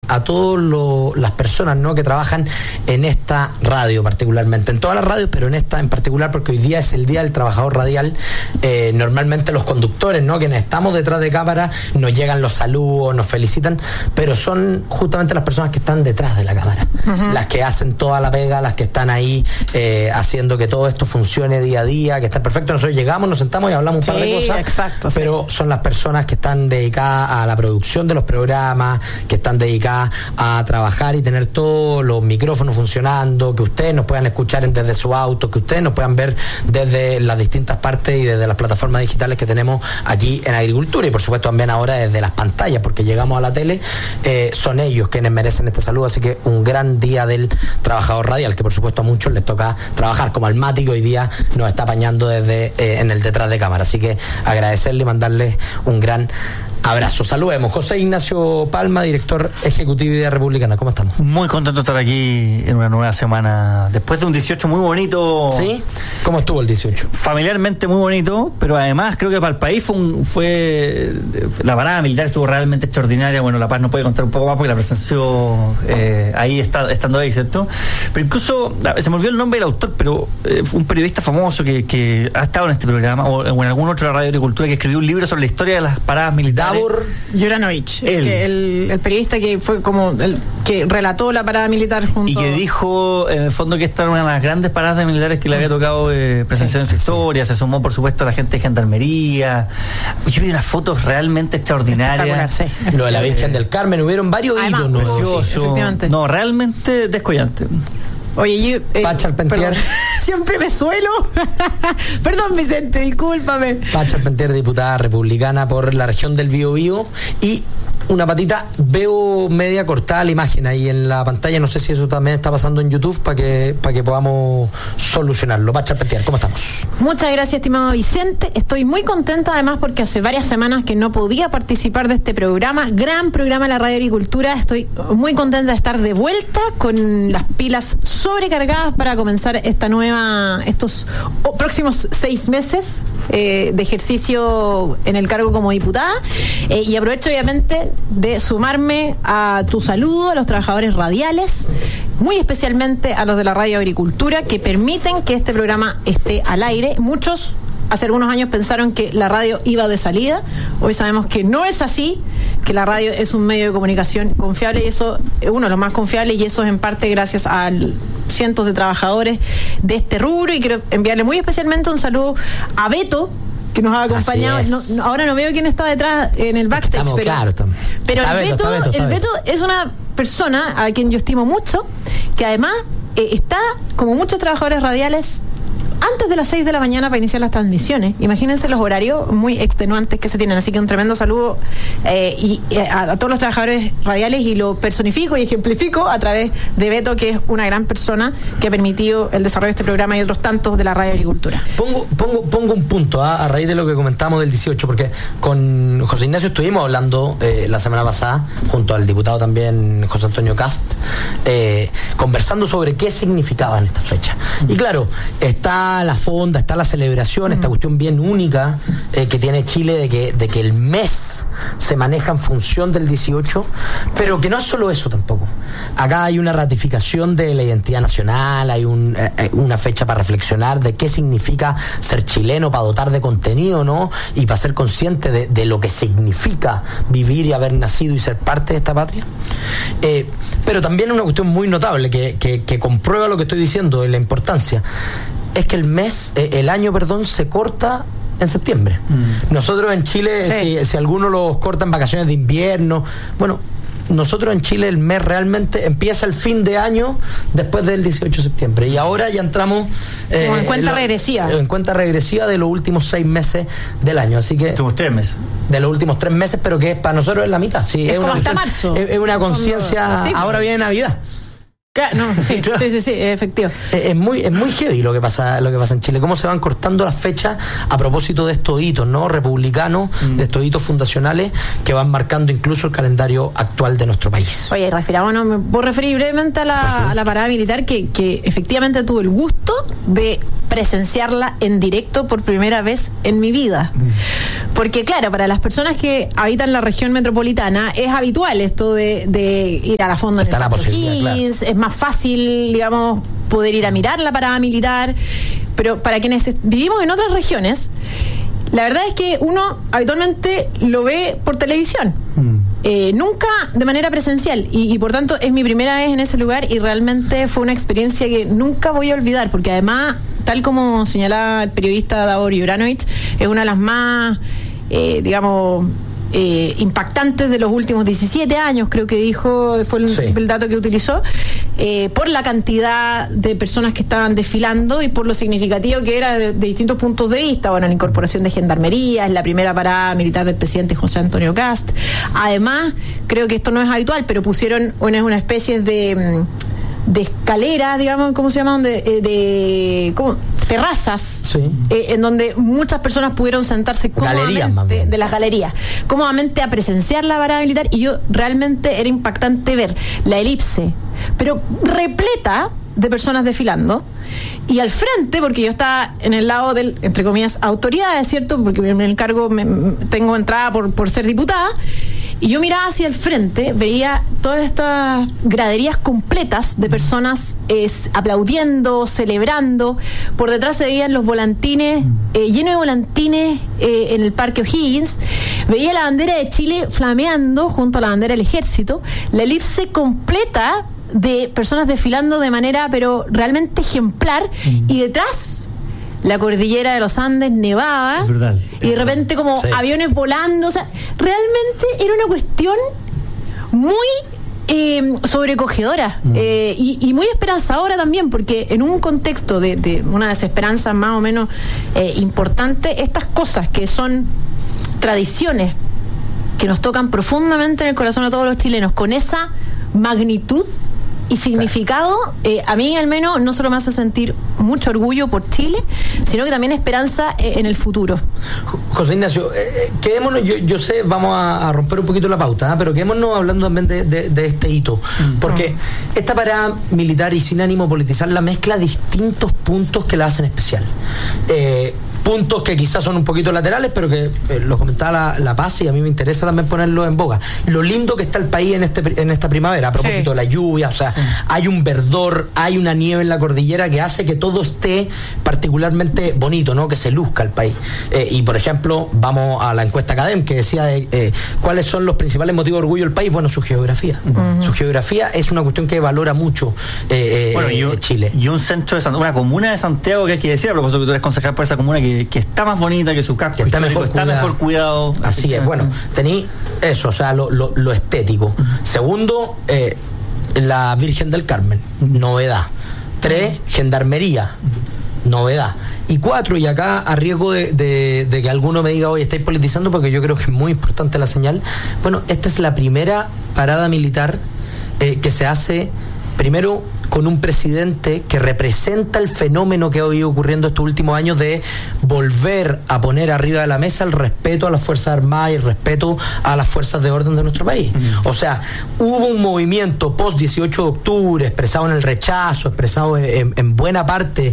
a todas las personas, ¿no?, que trabajan en esta radio particularmente, en todas las radios, pero en esta en particular, porque hoy día es el Día del Trabajador Radial. Normalmente los conductores, ¿no?, quienes estamos detrás de cámara, nos llegan los saludos, nos felicitan, pero son justamente las personas que están detrás de la cámara, las que hacen toda la pega, las que están ahí haciendo que todo esto funcione día a día, que está perfecto. Nosotros llegamos, nos sentamos y hablamos un par de cosas, exacto, pero son las personas que están dedicadas a la producción de los programas, que están dedicadas a trabajar y tener todos los micrófonos funcionando, que ustedes nos puedan escuchar desde su auto, que ustedes nos puedan ver desde las distintas partes y desde las plataformas digitales que tenemos aquí en Agricultura, y por supuesto también ahora desde las pantallas, porque llegamos a la tele. Son ellos quienes merecen este saludo, así que un gran día del trabajador radial, que por supuesto a muchos les toca trabajar, como al Mati, que hoy día nos está apañando desde en el detrás de cámara, así que agradecerle y mandarle un gran abrazo. Saludemos. José Ignacio Palma, director ejecutivo de Idea Republicana. ¿Cómo estamos? Muy contento de estar aquí en una nueva semana, después de un 18 muy bonito. ¿Sí? ¿Cómo estuvo el 18? Familiarmente muy bonito, pero además creo que para el país fue la parada militar estuvo realmente extraordinaria. Bueno, La Paz nos puede contar un poco más porque la presenció ahí estando ahí, ¿cierto? Pero incluso, se me olvidó el nombre del autor, pero fue un periodista famoso que ha estado en este programa o en algún otro de Radio Agricultura, que escribió un libro sobre la historia de las paradas militares. Juranovic, el periodista que fue como el que relató la parada militar junto. Y que dijo, en el fondo, que esta era una de las grandes paradas militares que le había tocado presenciar en su historia. Se sumó, por supuesto, la gente de Gendarmería. Yo vi unas fotos realmente extraordinarias. Sí. Lo de la Virgen del Carmen, hubieron varios hitos, ¿no? Precioso. Sí, efectivamente. No, realmente descollante. Oye, Pacha Arpentier. Siempre me suelo. Perdón, Vicente, discúlpame. Pacha Arpentier, diputada republicana por la región del Biobío. Y una patita, veo media cortada la imagen ahí en la pantalla. No sé si eso también está pasando en YouTube para que podamos solucionarlo. Pacha Arpentier, ¿cómo estamos? Muchas gracias, estimado Vicente. Estoy muy contenta, además, porque hace varias semanas que no podía participar de este programa. Gran programa de la Radio Agricultura. Estoy muy contenta de estar de vuelta con las pilas sobrecargadas para comenzar estos próximos 6 meses de ejercicio en el cargo como diputada. Y aprovecho, obviamente, de sumarme a tu saludo a los trabajadores radiales, muy especialmente a los de la Radio Agricultura, que permiten que este programa esté al aire. Muchos hace algunos años pensaron que la radio iba de salida. Hoy sabemos que no es así, que la radio es un medio de comunicación confiable, y eso es uno de los más confiables, y eso es en parte gracias a cientos de trabajadores de este rubro. Y quiero enviarle muy especialmente un saludo a Beto, que nos ha acompañado. Ahora no veo quién está detrás en el backstage, pero el Beto es una persona a quien yo estimo mucho, que además está, como muchos trabajadores radiales, antes de las 6 de la mañana para iniciar las transmisiones. Imagínense los horarios muy extenuantes que se tienen. Así que un tremendo saludo a todos los trabajadores radiales, y lo personifico y ejemplifico a través de Beto, que es una gran persona que ha permitido el desarrollo de este programa y otros tantos de la Radio Agricultura. Pongo un punto a raíz de lo que comentamos del 18, porque con José Ignacio estuvimos hablando la semana pasada, junto al diputado también José Antonio Cast, conversando sobre qué significaban estas fechas. Y claro, está la fonda, está la celebración, esta cuestión bien única que tiene Chile de que el mes se maneja en función del 18, pero que no es solo eso tampoco. Acá hay una ratificación de la identidad nacional, hay una fecha para reflexionar de qué significa ser chileno, para dotar de contenido, ¿no? Y para ser consciente de lo que significa vivir y haber nacido y ser parte de esta patria. Pero también una cuestión muy notable que comprueba lo que estoy diciendo, de la importancia. Es que el año, se corta en septiembre. Nosotros en Chile, si algunos los cortan vacaciones de invierno, bueno, nosotros en Chile el mes realmente empieza el fin de año después del 18 de septiembre. Y ahora ya entramos en cuenta regresiva. En cuenta regresiva de los últimos 6 meses del año. Así que. Últimos 3 meses. De los últimos 3 meses, pero que para nosotros es la mitad. Sí, es como hasta marzo. Es una conciencia. Ahora viene Navidad. No, sí, efectivo. Es muy heavy lo que pasa en Chile, cómo se van cortando las fechas a propósito de estos hitos, ¿no? Republicanos, de estos hitos fundacionales que van marcando incluso el calendario actual de nuestro país. Oye, me puedo referir brevemente a la parada militar que efectivamente tuve el gusto de presenciarla en directo por primera vez en mi vida. Porque claro, para las personas que habitan la región metropolitana es habitual esto de ir a la fondo en el Parque O'Higgins, claro. Es más fácil, digamos, poder ir a mirar la parada militar, pero para quienes vivimos en otras regiones, la verdad es que uno habitualmente lo ve por televisión, nunca de manera presencial, y por tanto es mi primera vez en ese lugar y realmente fue una experiencia que nunca voy a olvidar, porque además, tal como señalaba el periodista Davor Juranovic, es una de las más, impactantes de los últimos 17 años, creo que dijo, fue el dato que utilizó, por la cantidad de personas que estaban desfilando y por lo significativo que era de distintos puntos de vista. Bueno, la incorporación de gendarmería, es la primera parada militar del presidente José Antonio Cast. Además, creo que esto no es habitual, pero pusieron una especie de escalera, digamos, ¿cómo se llaman? ¿cómo? Terrazas, en donde muchas personas pudieron sentarse cómodamente de las galerías, cómodamente a presenciar la parada militar, y yo realmente era impactante ver la elipse, pero repleta de personas desfilando, y al frente, porque yo estaba en el lado del, entre comillas, autoridades, ¿cierto? Porque en el cargo tengo entrada por ser diputada. Y yo miraba hacia el frente, veía todas estas graderías completas de personas aplaudiendo, celebrando. Por detrás se veían los volantines, llenos de volantines en el Parque O'Higgins. Veía la bandera de Chile flameando junto a la bandera del Ejército. La elipse completa de personas desfilando de manera, pero realmente ejemplar. Y detrás, la cordillera de los Andes nevada, y de repente como aviones volando. O sea, realmente era una cuestión muy sobrecogedora y muy esperanzadora también, porque en un contexto de una desesperanza más o menos importante, estas cosas que son tradiciones que nos tocan profundamente en el corazón a todos los chilenos, con esa magnitud y significado, a mí al menos no solo me hace sentir mucho orgullo por Chile, sino que también esperanza en el futuro. José Ignacio, quedémonos, yo sé, vamos a romper un poquito la pauta, pero quedémonos hablando también de este hito, porque esta parada militar, y sin ánimo de politizarla, mezcla distintos puntos que la hacen especial. Puntos que quizás son un poquito laterales, pero que lo comentaba la Paz, y a mí me interesa también ponerlo en boga. Lo lindo que está el país en esta primavera, a propósito de la lluvia, o sea, hay un verdor, hay una nieve en la cordillera que hace que todo esté particularmente bonito, ¿no? Que se luzca el país. Y por ejemplo, vamos a la encuesta CADEM, que decía cuáles son los principales motivos de orgullo del país. Bueno, su geografía. Su geografía es una cuestión que valora mucho Chile. Y un centro de una comuna de Santiago, que hay que decir, a propósito que tú eres concejal por esa comuna, que está más bonita, que su casco está mejor cuidado. Así es, bueno, tení eso, o sea, lo estético. Segundo, la Virgen del Carmen, novedad. 3, gendarmería, novedad. Y 4, y acá a riesgo de que alguno me diga, oye, estáis politizando, porque yo creo que es muy importante la señal. Bueno, esta es la primera parada militar que se hace, primero, con un presidente que representa el fenómeno que ha ido ocurriendo estos últimos años de volver a poner arriba de la mesa el respeto a las Fuerzas Armadas y el respeto a las fuerzas de orden de nuestro país. O sea, hubo un movimiento post 18 de octubre expresado en el rechazo, expresado en buena parte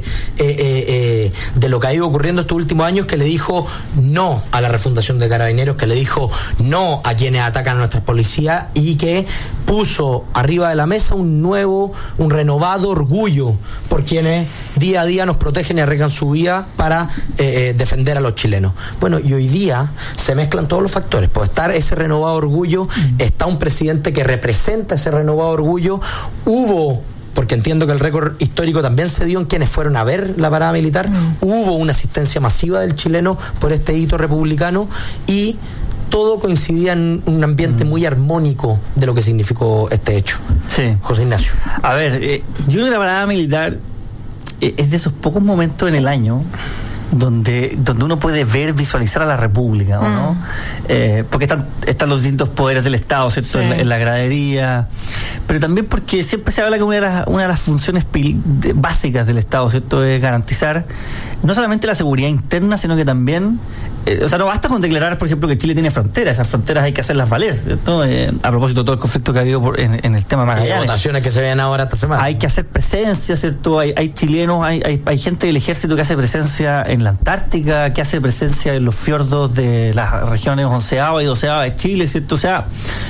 de lo que ha ido ocurriendo estos últimos años, que le dijo no a la refundación de Carabineros, que le dijo no a quienes atacan a nuestras policías, y que puso arriba de la mesa un renovado orgullo por quienes día a día nos protegen y arriesgan su vida para defender a los chilenos. Bueno, y hoy día se mezclan todos los factores. Puede estar ese renovado orgullo, está un presidente que representa ese renovado orgullo, porque entiendo que el récord histórico también se dio en quienes fueron a ver la parada militar, hubo una asistencia masiva del chileno por este hito republicano, y todo coincidía en un ambiente muy armónico de lo que significó este hecho. Sí. José Ignacio. A ver, yo creo que la parada militar es de esos pocos momentos en el año donde uno puede visualizar a la República, ¿o no? Porque están los distintos poderes del Estado, ¿cierto? Sí. En la gradería, pero también porque siempre se habla que una de las funciones básicas del Estado, ¿cierto?, es garantizar no solamente la seguridad interna, sino que también o sea, no basta con declarar, por ejemplo, que Chile tiene fronteras. Esas fronteras hay que hacerlas valer, ¿cierto? A propósito de todo el conflicto que ha habido en el tema Magallanes. Hay votaciones que se ven ahora esta semana. Hay que hacer presencia, ¿cierto? Hay chilenos, hay gente del ejército que hace presencia en la Antártica, que hace presencia en los fiordos de las regiones 11ª y 12ª de Chile, ¿cierto? O sea,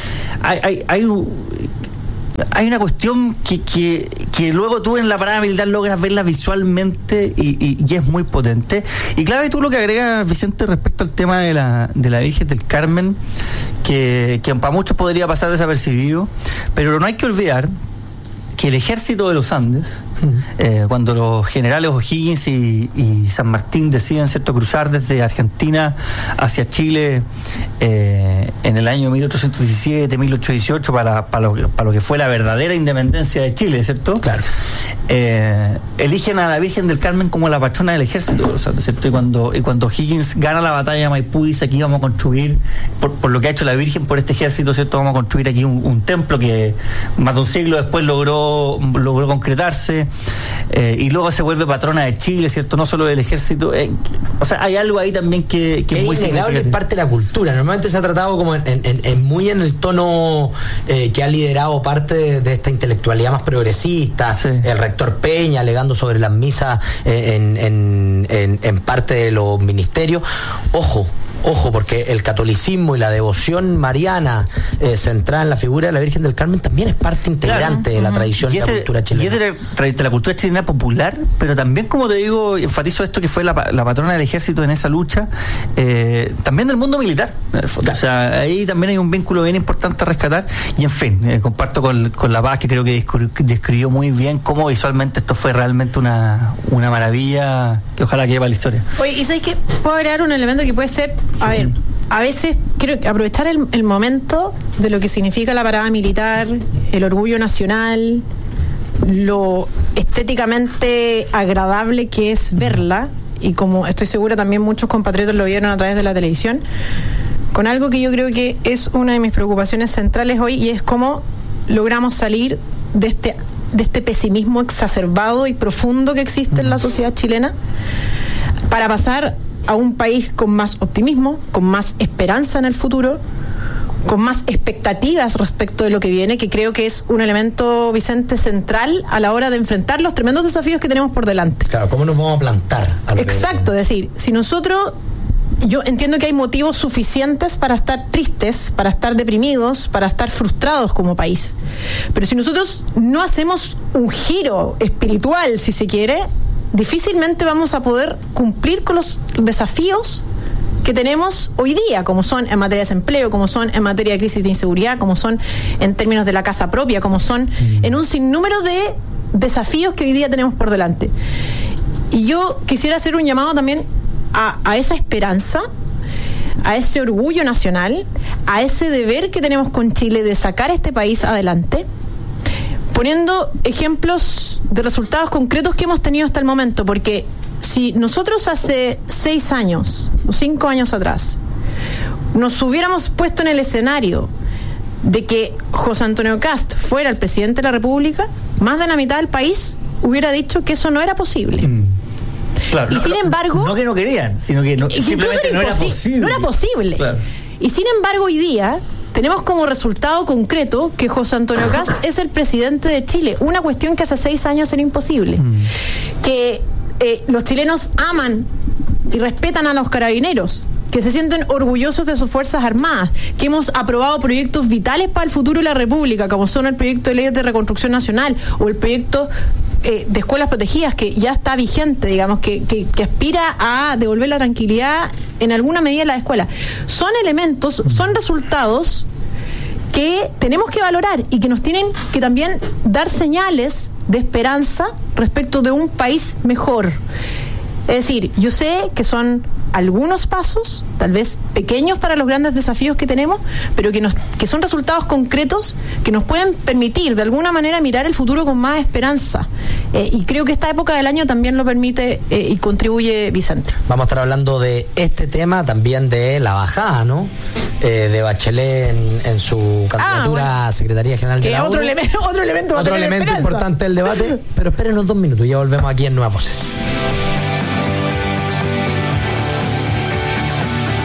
hay una cuestión que luego tú en la parada militar logras verla visualmente y es muy potente. Y clave tú lo que agregas, Vicente, respecto al tema de la Virgen del Carmen, que para muchos podría pasar desapercibido, pero no hay que olvidar que el ejército de los Andes, cuando los generales O'Higgins y San Martín deciden, ¿cierto?, cruzar desde Argentina hacia Chile en el año 1817, 1818 para lo que fue la verdadera independencia de Chile, ¿cierto? Claro. Eligen a la Virgen del Carmen como la patrona del ejército de los Andes, ¿cierto? Y cuando O'Higgins gana la batalla de Maipú, dice: aquí vamos a construir, por lo que ha hecho la Virgen por este ejército, ¿cierto?, vamos a construir aquí un templo que más de un siglo después logró concretarse, y luego se vuelve patrona de Chile, ¿cierto? No solo del ejército. O sea, hay algo ahí también que es muy innegable, es parte de la cultura. Normalmente se ha tratado como muy en el tono que ha liderado parte de esta intelectualidad más progresista, sí. El rector Peña alegando sobre las misas en parte de los ministerios. Ojo, porque el catolicismo y la devoción mariana centrada en la figura de la Virgen del Carmen también es parte integrante de la tradición y de la cultura chilena. Y es de la cultura chilena popular, pero también, como te digo, enfatizo esto, que fue la patrona del ejército en esa lucha, también del mundo militar. O sea, ahí también hay un vínculo bien importante a rescatar. Y en fin, comparto con La Paz, que creo que describió muy bien cómo visualmente esto fue realmente una maravilla que ojalá quede para la historia. Oye, ¿y sabes qué? Puedo agregar un elemento que puede ser... A ver, a veces creo que aprovechar el momento de lo que significa la parada militar, el orgullo nacional, lo estéticamente agradable que es verla, y como estoy segura también muchos compatriotas lo vieron a través de la televisión, con algo que yo creo que es una de mis preocupaciones centrales hoy, y es cómo logramos salir de este pesimismo exacerbado y profundo que existe en la sociedad chilena, para pasar a un país con más optimismo, con más esperanza en el futuro, con más expectativas respecto de lo que viene, que creo que es un elemento, Vicente, central a la hora de enfrentar los tremendos desafíos que tenemos por delante. Claro, ¿cómo nos vamos a plantar? Exacto, es decir, si nosotros... Yo entiendo que hay motivos suficientes para estar tristes, para estar deprimidos, para estar frustrados como país. Pero si nosotros no hacemos un giro espiritual, si se quiere, difícilmente vamos a poder cumplir con los desafíos que tenemos hoy día, como son en materia de desempleo, como son en materia de crisis de inseguridad, como son en términos de la casa propia, como son en un sinnúmero de desafíos que hoy día tenemos por delante. Y yo quisiera hacer un llamado también a esa esperanza, a ese orgullo nacional, a ese deber que tenemos con Chile de sacar este país adelante, poniendo ejemplos de resultados concretos que hemos tenido hasta el momento, porque si nosotros hace 6 años o 5 años atrás nos hubiéramos puesto en el escenario de que José Antonio Kast fuera el presidente de la República, más de la mitad del país hubiera dicho que eso no era posible. Claro, y sin embargo... No que no querían, sino que simplemente no era posible. No era posible. Claro. Y sin embargo, hoy día tenemos como resultado concreto que José Antonio Kast es el presidente de Chile. Una cuestión que hace 6 años era imposible. Que los chilenos aman y respetan a los carabineros, que se sienten orgullosos de sus Fuerzas Armadas, que hemos aprobado proyectos vitales para el futuro de la República, como son el proyecto de ley de reconstrucción nacional o el proyecto de escuelas protegidas, que ya está vigente, digamos, que aspira a devolver la tranquilidad en alguna medida a la escuela. Son elementos, son resultados que tenemos que valorar y que nos tienen que también dar señales de esperanza respecto de un país mejor. Es decir, yo sé que son algunos pasos, tal vez pequeños para los grandes desafíos que tenemos, pero que son resultados concretos que nos pueden permitir de alguna manera mirar el futuro con más esperanza. Y creo que esta época del año también lo permite y contribuye, Vicente. Vamos a estar hablando de este tema, también de la bajada, ¿no? De Bachelet en su candidatura a Secretaría General de la ONU. Otro elemento importante del debate. Pero espérenos 2 minutos, ya volvemos aquí en Nuevas Voces.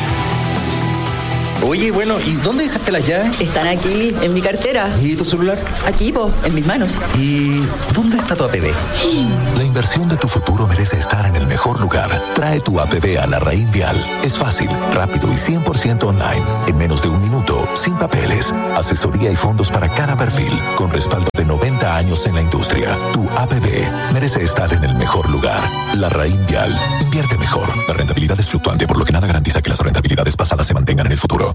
Oye, bueno, ¿y dónde dejaste las llaves? Están aquí, en mi cartera. ¿Y tu celular? Aquí, en mis manos. ¿Y dónde está tu APB? La inversión de tu futuro merece estar en el mejor lugar. Trae tu APB a Larraín Vial. Es fácil, rápido y 100% online. En menos de un minuto, sin papeles. Asesoría y fondos para cada perfil, con respaldo de 90 años en la industria. Tu APB merece estar en el mejor lugar. Larraín Vial. Invierte mejor. La rentabilidad es fluctuante, por lo que nada garantiza que las rentabilidades pasadas se mantengan en el futuro.